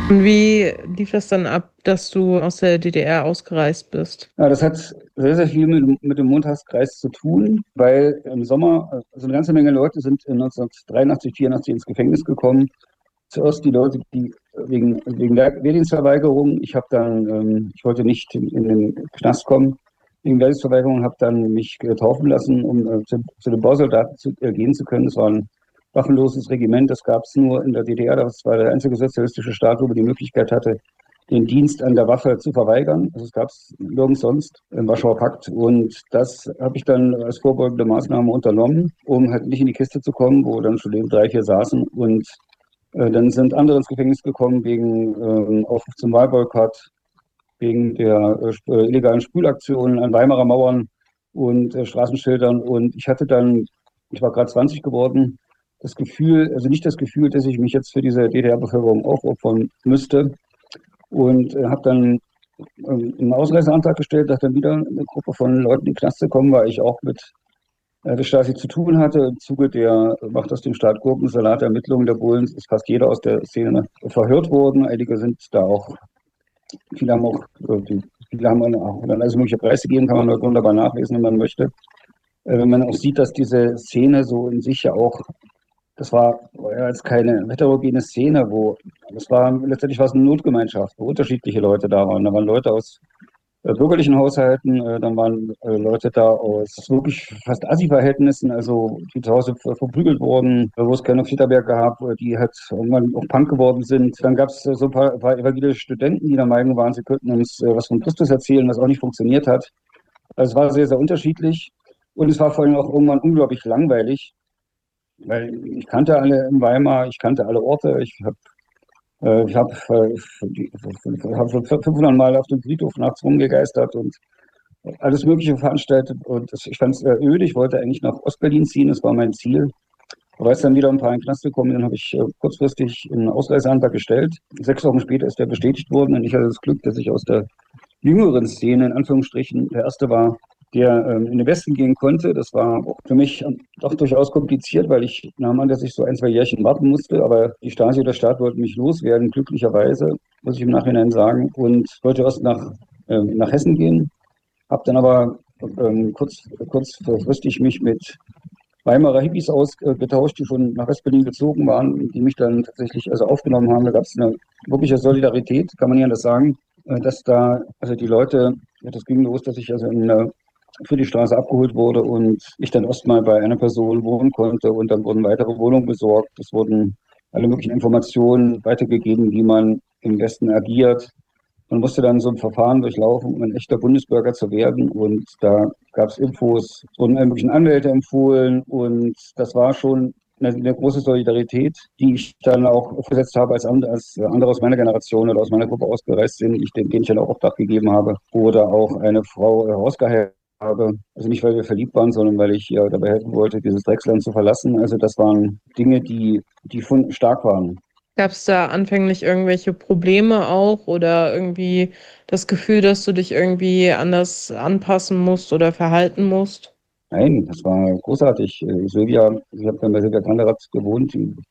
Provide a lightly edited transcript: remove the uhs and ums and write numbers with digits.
Und wie lief das dann ab, dass du aus der DDR ausgereist bist? Ja, das hat sehr, sehr viel mit dem Mondhauskreis zu tun, weil im Sommer, also eine ganze Menge Leute sind in 1983, 84 ins Gefängnis gekommen. Zuerst die Leute, die wegen der Wehrdienstverweigerung. Ich wollte nicht in den Knast kommen wegen Wehrdienstverweigerung, habe dann mich taufen lassen, um zu den Bausoldaten gehen zu können. Das war ein waffenloses Regiment, das gab es nur in der DDR. Das war der einzige sozialistische Staat, wo man die Möglichkeit hatte, den Dienst an der Waffe zu verweigern. Also es gab es nirgends sonst im Warschauer Pakt. Und das habe ich dann als vorbeugende Maßnahme unternommen, um halt nicht in die Kiste zu kommen, wo dann schon eben 3, 4 saßen. Und dann sind andere ins Gefängnis gekommen wegen Aufruf zum Wahlboykott, wegen der illegalen Spülaktionen an Weimarer Mauern und Straßenschildern. Und ich war gerade 20 geworden, das Gefühl, also nicht das Gefühl, dass ich mich jetzt für diese DDR-Bevölkerung aufopfern müsste. Und habe dann einen Ausreiseantrag gestellt, dass dann wieder eine Gruppe von Leuten in den Knast gekommen war, ich auch mit der Stasi zu tun hatte. Im Zuge der Macht aus dem Staat Gurkensalat Ermittlungen der Bullen ist fast jeder aus der Szene verhört worden. Einige sind da auch, viele haben auch, viele haben auch dann alles mögliche preisgegeben, kann man dort wunderbar nachlesen, wenn man möchte. Wenn man auch sieht, dass diese Szene so in sich ja auch, das war ja jetzt keine heterogene Szene, letztendlich war es eine Notgemeinschaft, wo unterschiedliche Leute da waren. Da waren Leute aus bürgerlichen Haushalten, dann waren Leute da aus wirklich fast Assi-Verhältnissen, also die zu Hause verprügelt wurden, wo es keine Fitterberg gab, die halt irgendwann auch Punk geworden sind. Dann gab es so ein paar evangelische Studenten, die der Meinung waren, sie könnten uns was von Christus erzählen, was auch nicht funktioniert hat. Also es war sehr, sehr unterschiedlich und es war vor allem auch irgendwann unglaublich langweilig, weil ich kannte alle in Weimar, ich kannte alle Orte, ich hab schon 500 Mal auf dem Friedhof nachts rumgegeistert und alles Mögliche veranstaltet. Und ich fand es öde. Ich wollte eigentlich nach Ostberlin ziehen, das war mein Ziel. Aber als dann wieder ein paar in den Knast gekommen sind, habe ich kurzfristig einen Ausreiseantrag gestellt. 6 Wochen später ist der bestätigt worden und ich hatte das Glück, dass ich aus der jüngeren Szene, in Anführungsstrichen, der Erste war, der in den Westen gehen konnte. Das war auch für mich doch durchaus kompliziert, weil ich nahm an, dass ich so 1, 2 Jährchen warten musste. Aber die Stasi oder der Staat wollten mich loswerden, glücklicherweise, muss ich im Nachhinein sagen. Und wollte erst nach Hessen gehen, habe dann aber kurzfristig mich mit Weimarer Hippies ausgetauscht, die schon nach Westberlin gezogen waren, die mich dann tatsächlich also aufgenommen haben. Da gab es eine wirkliche Solidarität, kann man ja das sagen, dass da, also die Leute, ja, das ging los, dass ich also für die Straße abgeholt wurde und ich dann erstmal bei einer Person wohnen konnte und dann wurden weitere Wohnungen besorgt. Es wurden alle möglichen Informationen weitergegeben, wie man im Westen agiert. Man musste dann so ein Verfahren durchlaufen, um ein echter Bundesbürger zu werden. Und da gab es Infos, es wurden alle möglichen Anwälte empfohlen. Und das war schon eine große Solidarität, die ich dann auch aufgesetzt habe, als andere aus meiner Generation oder aus meiner Gruppe ausgereist sind, denen ich dann auch Obdach gegeben habe. Oder auch eine Frau ausgeheiratet habe. Also nicht, weil wir verliebt waren, sondern weil ich ihr dabei helfen wollte, dieses Drecksland zu verlassen. Also das waren Dinge, die schon stark waren. Gab es da anfänglich irgendwelche Probleme auch oder irgendwie das Gefühl, dass du dich irgendwie anders anpassen musst oder verhalten musst? Nein, das war großartig. Ich habe dann bei Silvia Kanderatz gewohnt, die